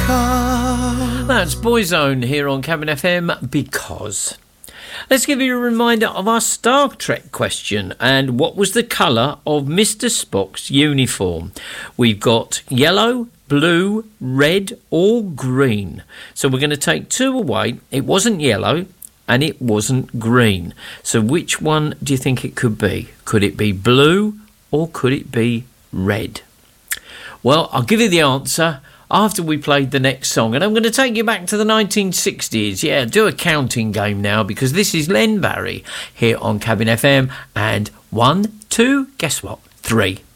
That's Boyzone here on Cabin FM, because. Let's give you a reminder of our Star Trek question. And what was the colour of Mr. Spock's uniform? We've got yellow, blue, red or green. So we're going to take two away. It wasn't yellow and it wasn't green. So which one do you think it could be? Could it be blue or could it be red? Well, I'll give you the answer after we played the next song. And I'm going to take you back to the 1960s. Yeah, do a counting game now, because this is Len Barry here on Cabin FM. And 1, 2, guess what? 3.